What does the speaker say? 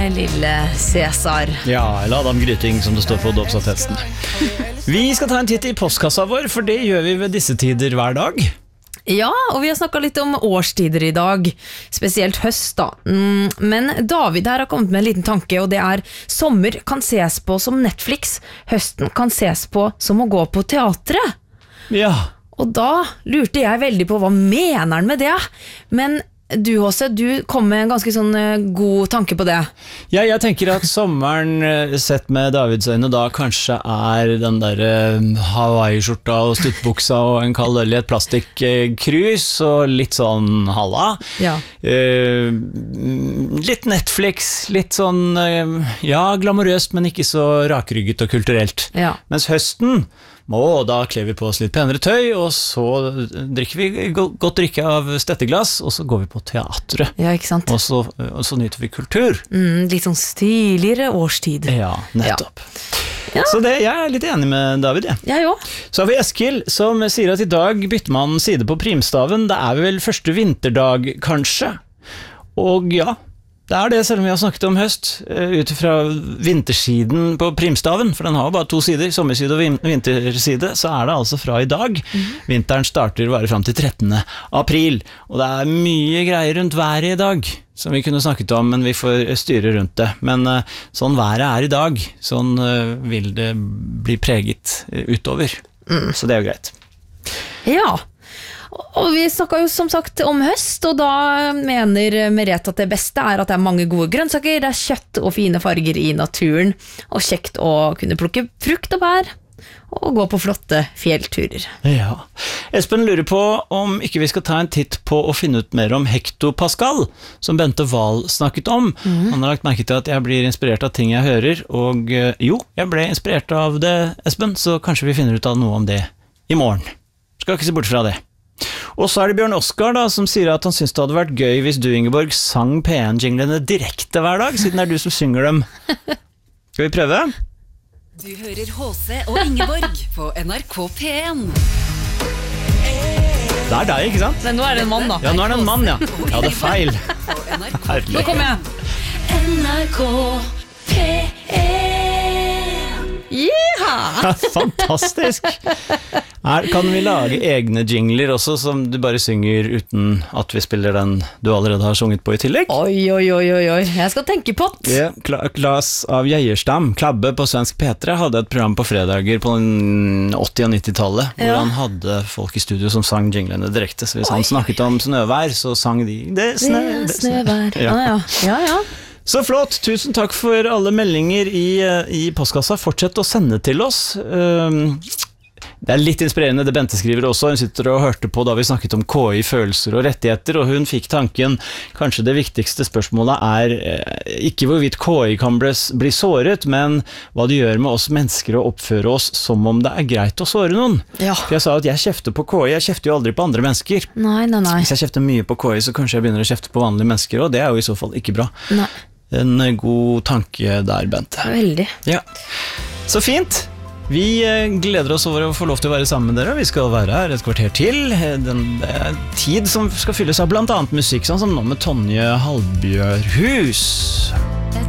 lille Cæsar. Ja, eller Adam Gryting som det står på dåpsattesten. Vi skal ta en titt i postkassa vår, for det gjør vi ved disse tider hver dag. Ja, og vi har snakket litt om årstider i dag, spesielt høst da. Men David her har kommet med en liten tanke, og det er: sommer kan ses på som Netflix, høsten kan ses på som å gå på teatret. Ja. Og da lurte jeg veldig på hva mener han med det? Men du også, du kom med en ganske sånn god tanke på det. Ja, jeg tenker at sommeren sett med Davids øyne da kanskje er den der Hawaii-skjorta og stuttbuksa og en kald øl i et plastikkrus og litt sånn halla. Ja. Litt Netflix, litt sånn, ja, glamorøst, men ikke så rakrygget og kulturelt. Ja. Mens høsten, da kler vi på oss litt penere tøy, og så drikker vi godt drikke av stetteglass, og så går vi på teatret. Ja, ikke sant? Og så nyter vi kultur. Litt sånn stiligere årstid. Ja, nettopp. Ja. Så jeg er litt enig med David, ja. Jeg også. Så har vi Eskil, som sier at i dag bytter man side på primstaven. Det er vel første vinterdag, kanskje. Og ja, det er det, selv om vi har snakket om høst, utifra vintersiden på primstaven, for den har jo bare 2 sider, sommerside og vinterside, så er det altså fra i dag. Vinteren starter bare frem til 13. april, og det er mye greier rundt været i dag, som vi kunne snakket om, men vi får styre rundt det. Men sånn været er i dag, sånn vil det bli preget utover. Så det er jo greit. Ja. Og vi snakket jo som sagt om høst, og da mener Merete at det beste er at det er mange gode grønnsaker, det er kjøtt og fine farger i naturen, og kjekt å kunne plukke frukt og bær, og gå på flotte fjellturer. Ja. Espen lurer på om ikke vi skal ta en titt på å finne ut mer om hektopascal, som Bente Wahl snakket om. Han har lagt merke til at jeg blir inspirert av ting jeg hører, og jo, jeg ble inspirert av det, Espen, så kanskje vi finner ut av noe om det i morgen. Skal ikke se bort fra det. Og så er det Bjørn Oskar da, som sier at han synes det hadde vært gøy hvis du, Ingeborg, sang P1-jinglene direkte hver dag, siden det er du som synger dem. Skal vi prøve? Du hører HC og Ingeborg på NRK P1. Det er deg, ikke sant? Men nå er det en mann da. Ja, nå er det en mann, ja. Ja, det er feil. Herlig. Nå kommer jeg. NRK P1. Yeah! Fantastisk. Kan vi lage egne jingler også, som du bare synger uten at vi spiller den du allerede har sunget på i tillegg? Oi. Jeg skal tenke på det. Ja, Klas av Gjeierstam, Klabbe på Svensk P3, hadde et program på fredager på 80- og 90-tallet, hvor han hadde folk i studio som sang jinglene direkte. Så hvis han snakket om snøvær, så sang de det snøvær. Ja. Så flott, tusen takk for alle meldinger i postkassa. Fortsett å sende til oss. Det er litt inspirerende det Bente skriver også. Hun sitter og hørte på da vi snakket om KI, følelser og rettigheter, og hun fikk tanken, kanskje det viktigste spørsmålet er ikke hvorvidt KI kan bli såret, men hva det gjør med oss mennesker å oppføre oss som om det er greit å såre noen. Ja. For jeg sa at jeg kjefter på KI, jeg kjefter jo aldri på andre mennesker. Nei. Hvis jeg kjefter mye på KI, så kanskje jeg begynner å kjefte på vanlige mennesker, og det er jo i så fall ikke bra. Nei. En god tanke der, Bente. Veldig. Ja. Så fint. Vi gleder oss over å få lov til å være sammen med dere. Vi skal være her et kvarter til. Det er tid som skal fylles av blant annet musikk, sånn som nå med Tonje Halbjørhus.